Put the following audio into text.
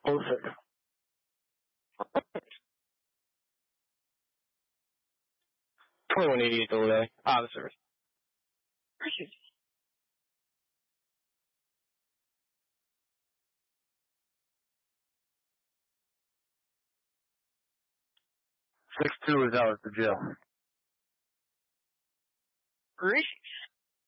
06. $21.88 delay. Out of service. Gracious. 6-2 is out of the jail. Gracious.